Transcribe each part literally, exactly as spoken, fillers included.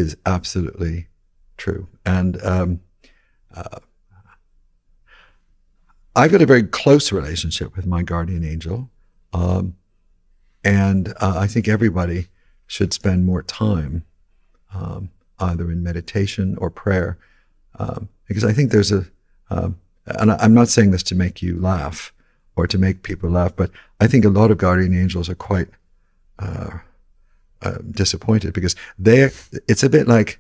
is absolutely true. And um, uh, I've got a very close relationship with my guardian angel. Um, and uh, I think everybody should spend more time um, either in meditation or prayer, um, because I think there's a, um, and I'm not saying this to make you laugh or to make people laugh, but I think a lot of guardian angels are quite uh, uh, disappointed because they're, it's a bit like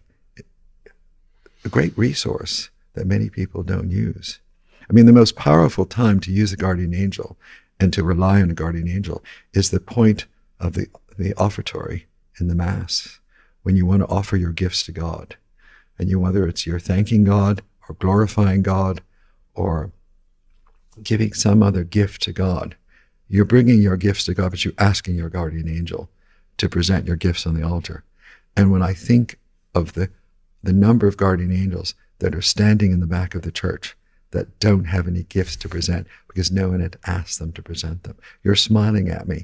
a great resource that many people don't use. I mean, the most powerful time to use a guardian angel and to rely on a guardian angel is the point of the, the offertory in the Mass, when you want to offer your gifts to God. And you, whether it's you're thanking God or glorifying God or giving some other gift to God, you're bringing your gifts to God, but you're asking your guardian angel to present your gifts on the altar. And when I think of the, the number of guardian angels that are standing in the back of the church that don't have any gifts to present because no one had asked them to present them, you're smiling at me.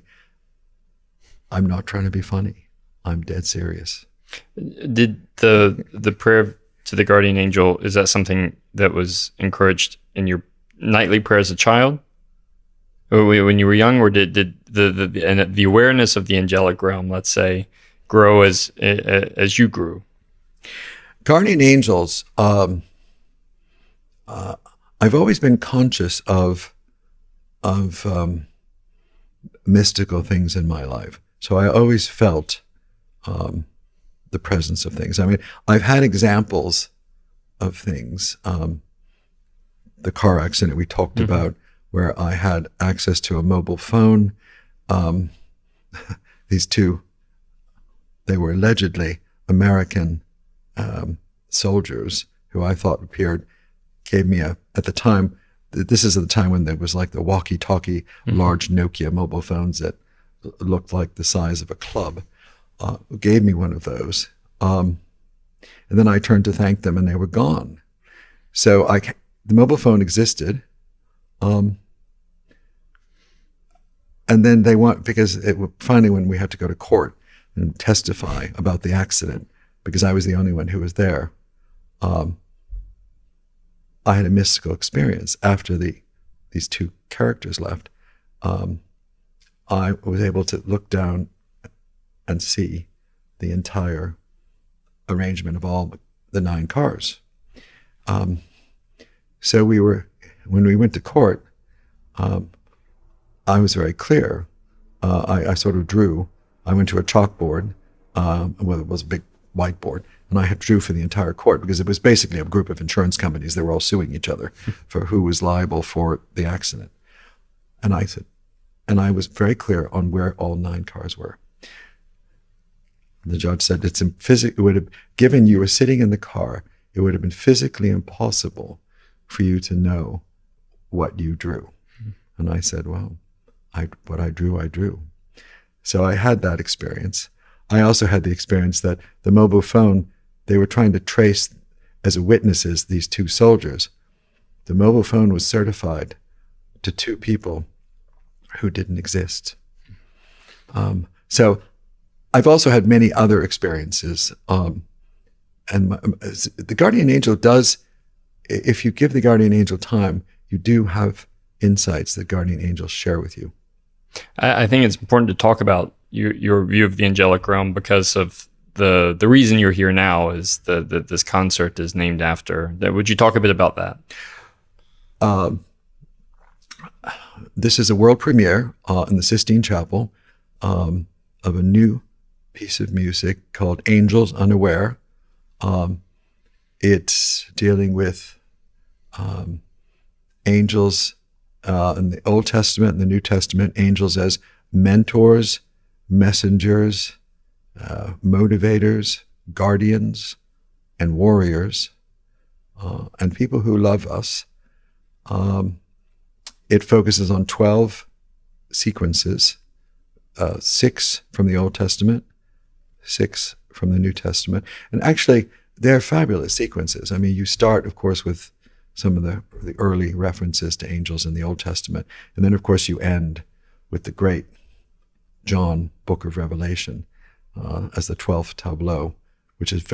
I'm not trying to be funny. I'm dead serious. Did the the prayer to the guardian angel, is that something that was encouraged in your nightly prayer as a child, or when you were young, or did did the the and the awareness of the angelic realm, let's say, grow as as you grew? Guardian angels. Um, uh, I've always been conscious of of um, mystical things in my life, so I always felt um, the presence of things. I mean, I've had examples of things. Um, the car accident we talked mm-hmm. about, where I had access to a mobile phone. Um, these two, they were allegedly American um, soldiers who I thought appeared, gave me a, at the time, this is at the time when there was like the walkie-talkie, mm-hmm. large Nokia mobile phones that looked like the size of a club, uh, gave me one of those. Um, and then I turned to thank them and they were gone. So I, the mobile phone existed. Um, and then they want, because it finally when we had to go to court and testify about the accident, because I was the only one who was there, um, I had a mystical experience after the these two characters left. Um, I was able to look down and see the entire arrangement of all the nine cars. Um, so we were, when we went to court, um, I was very clear. Uh, I, I sort of drew. I went to a chalkboard, um, well, it was a big whiteboard, and I had drew for the entire court because it was basically a group of insurance companies. They were all suing each other for who was liable for the accident. And I said, and I was very clear on where all nine cars were. The judge said, it's in phys- it would have, given you were sitting in the car, it would have been physically impossible for you to know what you drew. Mm-hmm. And I said, well, I, what I drew, I drew. So I had that experience. I also had the experience that the mobile phone, they were trying to trace as witnesses these two soldiers. The mobile phone was certified to two people who didn't exist. Um, so I've also had many other experiences. Um, and my, the guardian angel does, if you give the guardian angel time, you do have insights that guardian angels share with you. I, I think it's important to talk about your, your view of the angelic realm because of the the reason you're here now is that the, this concert is named after. Would you talk a bit about that? Um, this is a world premiere uh, in the Sistine Chapel um, of a new piece of music called Angels Unaware. Um, it's dealing with um, angels uh, in the Old Testament and the New Testament, angels as mentors, messengers, uh, motivators, guardians, and warriors, uh, and people who love us. Um, it focuses on twelve sequences, uh, six from the Old Testament, six from the New Testament. And actually, they're fabulous sequences. I mean, you start, of course, with some of the, the early references to angels in the Old Testament. And then, of course, you end with the great John Book of Revelation uh, as the twelfth tableau, which is very